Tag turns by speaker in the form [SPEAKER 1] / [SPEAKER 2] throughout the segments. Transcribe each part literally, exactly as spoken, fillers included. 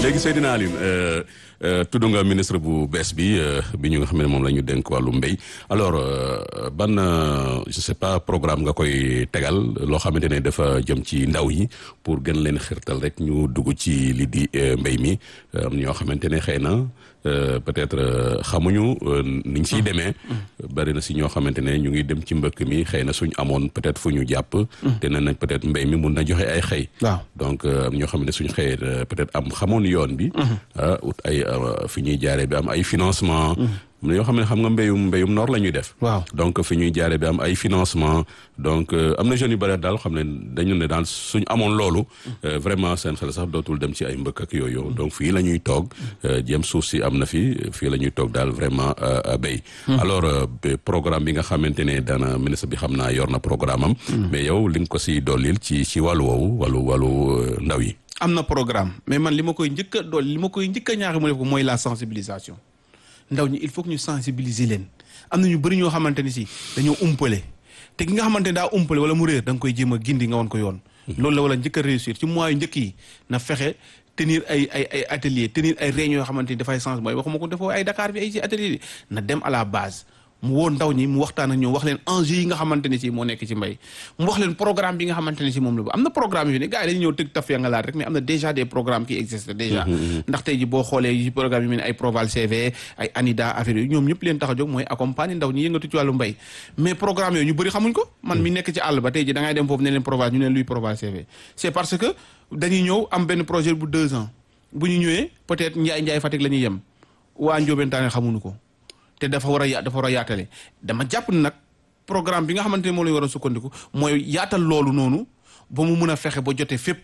[SPEAKER 1] léegi Seydina Alioune tudd nga ministre bu bees bi bi ñu nga xam ne moom la ñu dénk wàllu mbéy alors ban je sais pas programme nga koy tegal loo xamante ne dafa jëm ci ndaw yi pour gën leen xirtal rek ñu dugg ci li di mbéy mi am ñoo xamante ne xëy na peut-être xamuñu niñ siy demee bari na si ñoo xamante ne ñu ngi dem ci mbëkk mi xëy na suñ amoon peut-être fu ñu jàpp te ne nañ peut-être mbéy mi mun na joxe ay xëy donc am ñoo xam ne suñ xëyee peut-être am xamoon yoon bi ut ay fi ñuy jaaree bi am ay financement am na yoo xam ne xam nga mbéyum mbéyum noor la ñuy def
[SPEAKER 2] waaw
[SPEAKER 1] donc fi ñuy jaaree bi am ay financement donc am na jeunes yu bëri daal xam ne dañu ne daal suñ amoon loolu vraiment seen xel sax dootul dem ci ay mbëkk ak yooyu donc fii la ñuy toog jéem suuf si am na fi fii la ñuy toog daal vraiment béy alors programme bi nga xamante ne dana ministre bi xam naa yor na programme am mais yow li nga ko si dollil ci ci wàllu woowu wàllu wàllu ndaw yi
[SPEAKER 2] am na programme mais man li ma koy njëkk a dool li ma koy njëkk a ñaax mu def ko mooy la sensibilisation ndaw ñi il faut que ñu sensibiliser leen am na ñu bëri ñoo xamante ni si dañoo umpale te ki nga xamante ne daa umpale wala mu réer da nga koy jéem a gindi nga woon ko yoon loolu la wala njëkk a réussir ci mois yu njëkk yi na fexe tenir ay ay ay atelier tenir ay réunions yoo xamante ni dafay sens mooy waxuma ko defoo ay Dakar bi ay si atelier na dem à la base mu woo ndaw ñi mu waxtaan ak ñoom wax leen enjeux yi nga xamante ne si moo nekk ci mbay mu wax leen programme bi nga xamante ne si moom la bu am na programme yu ne gars yi dañu ñëw tëg taf ya nga laat rek mais am na déjà des programmes qui existent déjà ndax tey ji boo xoolee yi programme yi mel ne ay Proval C V ay ANIDA affaire yooyu ñoom ñëpp leen tax a jóg mooy accompagner ndaw ñi yëngatu ci wàllu mbay mais programme yooyu ñu bëri xamuñ ko man mi nekk ci àll ba tey ji da ngay dem foofu ne leen Proval ñu ne luy Proval C V c'est parce que dañuy ñëw am benn projet bu deux ans bu ñu ñëwee peut-être njaay njaay Fatick la ñuy yem waa Ndiobentaane xamuñu ko te dafa war a ya dafa war a yaatale dama jàpp ne nag programme bi nga xamante ne moom la ñu war a sukkandiku mooy yaatal loolu noonu ba mu mun a fexe ba jotee fépp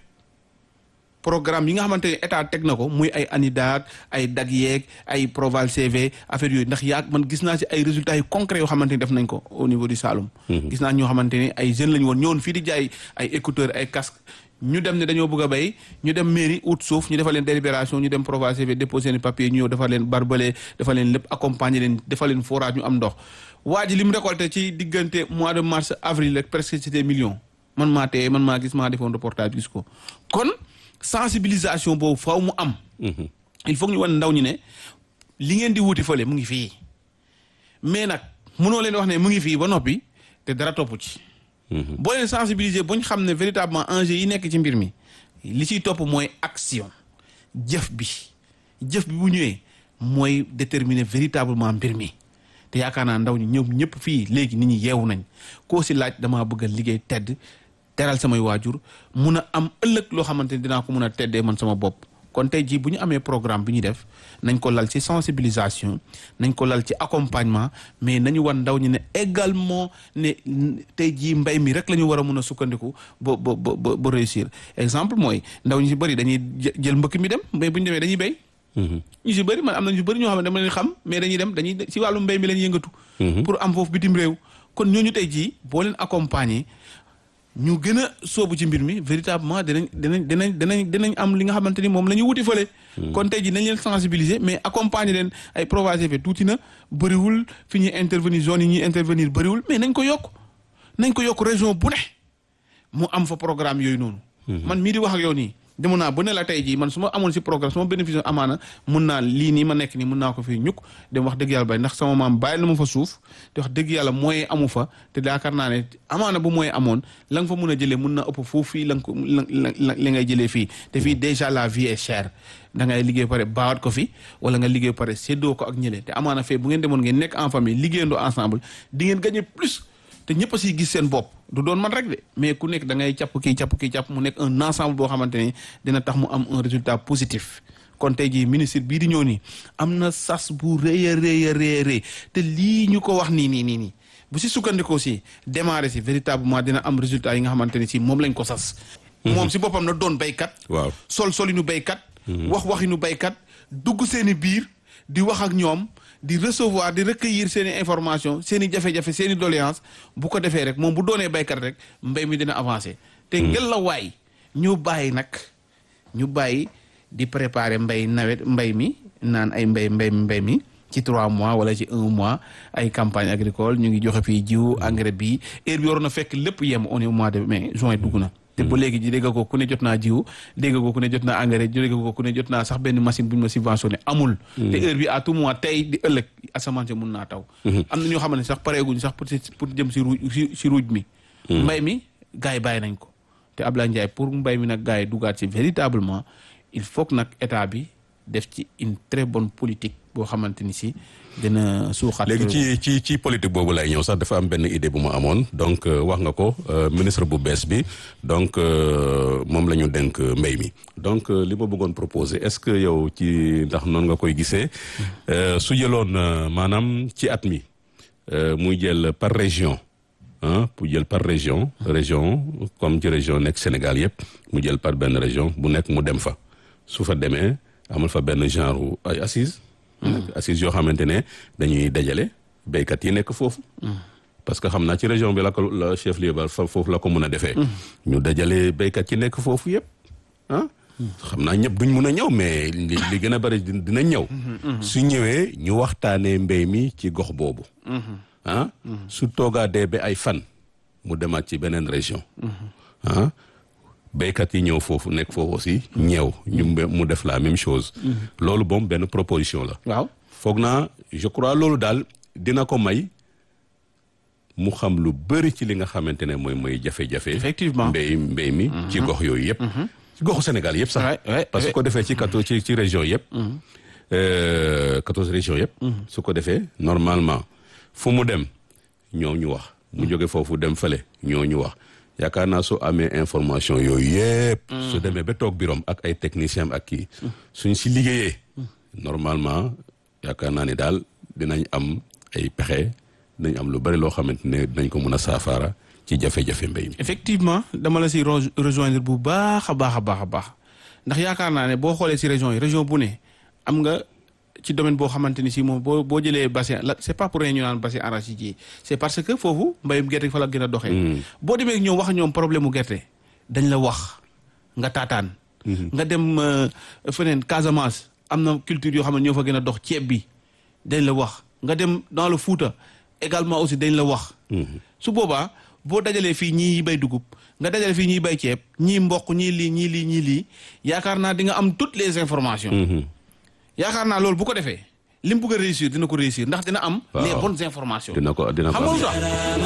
[SPEAKER 2] programme yi nga xamante ne état teg na ko muy ay ANIDA ay D A G yeeg ay Proval C V affaire yooyu ndax yaa man gis naa si ay résultats yu concrets yoo xamante ni def nañ ko au niveau du Saloum. gis naa ñoo xamante ne ay jeunes la ñu woon ñëwoon fii di jaay ay écouteurs ay casques. ñu dem ne dañoo bëgg a béy ñu dem mairie ut suuf ñu defal leen délibération ñu dem Proval C V déposer seen papier ñu ñëw defal leen barbelé defal leen lépp accompagner leen defal leen forage ñu am ndox waa ji li mu récolté ci diggante mois de mars avril rek presque c'était millions man maa teye man maa gis maa defoon reportage gis ko kon sensibilisation boobu faaw mu am il faut que ñu wan ndaw ñi ne li ngeen di wuti fële mu ngi fii mais nag mënoo leen wax ne mu ngi fii ba noppi te dara topp ci boo leen sensibiliser ba ñu xam ne véritablement enjeu yi nekk ci mbir mi li ciy topp mooy action jëf bi jëf bi bu ñëwee mooy déterminer véritablement mbir mi te yaakaar naa ndaw ñi ñëpp ñëpp fii léegi nit ñi yeewu nañ koo si laaj damaa bëgg a liggéey tedd teral samay waajur mun a am ëllëg loo xamante ne dinaa ko mun a teddee man sama bopp kon tey jii bu ñu amee programme bi ñu def nañ ko lal ci sensibilisation nañ ko lal ci accompagnement mais nañu wan ndaw ñi ne également ne tey jii mbay mi rek la ñu war a mun a sukkandiku ba ba ba ba réussir exemple mooy ndaw ñi si bëri dañuy jël mbëkk mi dem mais bu ñu demee dañuy béy. ñu si bëri man am na ñu bëri ñoo xam ne dama leen xam mais dañuy dem dañuy si wàllu mbay mi lañ yëngatu. pour am foofu bitim réew. kon ñooñu tey jii boo leen accompagner. ñu gën a soobu ci mbir mi véritablement dinañ dinañ dinañ dinañ dinañ am li nga xamante ni moom la ñu wuti fële. kon tey jii nañ leen sensibiliser mais accompagner leen ay Proval C V tuuti na bëriwul fi ñuy intervenir zone yi ñuy intervenir bëriwul mais nañ ko yokk nañ ko yokk région bu ne mu am fa programme yooyu noonu. man mii di wax ak yow nii demoon naa ba ne la tey jii man su ma amoon si programme su ma bénéfice amaana mun naa lii nii ma nekk nii mun naa ko fii ñukk dem wax dëgg yàlla bay ndax sama maam bàyyi na ma fa suuf te wax dëgg yàlla moyen amu fa te yaakaar naa ne amaana bu moyen amoon la nga fa mun a jëlee mun na ëpp foofu fii la nga ko la li ngay jëlee fii te fii déjà la vie est chère da ngay liggéey pare baawat ko fi wala nga liggéey pare séddoo ko ak ñële te amaana fee bu ngeen demoon ngeen nekk en famille liggéeyandoo ensemble di ngeen gagner plus te ñëpp a siy gis seen bopp du doon man rek de mais ku nekk da ngay càpp kii càpp kii càpp mu nekk un ensemble boo xamante ni dina tax mu am un résultat positif kon tey jii ministre bii di ñëw nii am na sas bu rëy a rëy a rëy a rëy te lii ñu ko wax nii nii nii nii bu si sukkandikoo si démarrer si véritablement dina am résultat yi nga xamante ni si moom lañ ko sas. moom si boppam na doon béykat.
[SPEAKER 1] waaw
[SPEAKER 2] sol solinu béykat. wax waxinu béykat dugg seen i biir di wax ak ñoom. di recevoir di recueillir seen i information seen i jafe-jafe seen i doléance bu ko defee rek moom bu doonee béykat rek mbéy mi dina avancer. te ngel la waay ñu bàyyi nag ñu bàyyi di préparer mbéy nawet mbéy mi naan ay mbéy mbéy mbéy mi ci trois mois wala ci un mois ay campagne agricole ñu ngi joxe fii jiw engrais bi heure bi waroon na fekk lépp yem on est au mois de mai juin dugg na. te ba léegi ji dégg ko ku ne jot naa jiwu dégg ko ku ne jot naa engrais dégg ko ku ne jot naa sax benn machine bu ñu ma subventionné amul. te heure bi à tout moment tey di ëllëg asamaan si mun naa taw. am na ñoo xam ne sax pareeguñ sax pour pour jëm si ruuj si ruuj mi. mbay mi gars yi bàyyi nañ ko te Abdoulaye Ndiaye pour mbay mi nag gars yi dugaat si véritablement il faut que nag état bi def ci une très bonne politique boo xamante ni si dina suuxat.
[SPEAKER 1] léegi ci ci ci politique boobu lay ñëw sax dafa am benn idée bu ma amoon donc wax nga ko ministre bu bees bi donc moom la ñu dénk mbéy mi donc li ma bëggoon proposer est-ce que yow ci ndax noonu nga koy gisee su jëloon maanaam ci at mi muy jël par région ah pour jël par région région comme ci région nekk Sénégal yëpp mu jël par benn région bu nekk mu dem fa su fa demee amal fa benn genre ay assises. assises yoo xamante ne dañuy dajale béykat yi nekk foofu. parce que xam naa ci région bi la ko la chef lieu ba foofu la ko mën a defee. ñu dajale béykat yi nekk foofu yëpp ah. xam naa ñëpp duñ mun a ñëw mais li li gën a bari dinañ ñëw. su ñëwee ñu waxtaanee mbéy mi ci gox boobu. ah su toogaatee ba ay fan mu demaat ci beneen région. ah. béykat yi ñëw foofu nekk foofu aussi ñëw ñu mu def la même chose. loolu moom benn proposition la.
[SPEAKER 2] waaw
[SPEAKER 1] foog naa je crois loolu daal dina ko may mu xam lu bëri ci li nga xamante ne mooy mooy jafe-jafe.
[SPEAKER 2] effectivement
[SPEAKER 1] mbéy mbéy mi. ci gox yooyu yëpp. ci goxu Sénégal yëpp sax. parce que su ko defee ci quatorze ci ci région yëpp. quatorze régions yëpp. su ko defee normalement fu mu dem ñoo ñu wax. mu jóge foofu dem fële ñoo ñu wax. yaakaar naa soo amee information yooyu yëpp. su demee ba toog biroom ak ay technicien ak kii. suñ si liggéeyee. normalement yaakaar naa ni daal dinañ am ay pexe dinañ am lu bari loo xamante ne dinañ ko mën a saafara ci jafe-jafe mbéy mi.
[SPEAKER 2] effectivement dama la si rejoindre bu baax a baax a baax a baax ndax yaakaar naa ne boo xoolee si région yi région bu ne am nga ci domaine boo xamante ni si moom boo boo jëlee bassin la c'est pas pour rien ñu naan bassin arachidier c'est parce que foofu mbayum gerte fa la gën a doxee. boo demee ñoom wax ñoom problème mu gerte dañ la wax nga taataan. nga dem feneen Casamance am na culture yoo xam ne ñoo fa gën a dox ceeb bi dañ la wax nga dem dans le Fouta également aussi dañ la wax. su boobaa boo dajalee fii ñii bay dugub nga dajale fii ñii bay ceeb ñii mboq ñii lii ñii lii ñii lii yaakaar naa di nga am toutes les informations. yaakaar naa loolu bu ko defee li mu bëgg a réussir dina ko réussir ndax dina am. les bonnes informations.
[SPEAKER 1] dina ko dina ko am.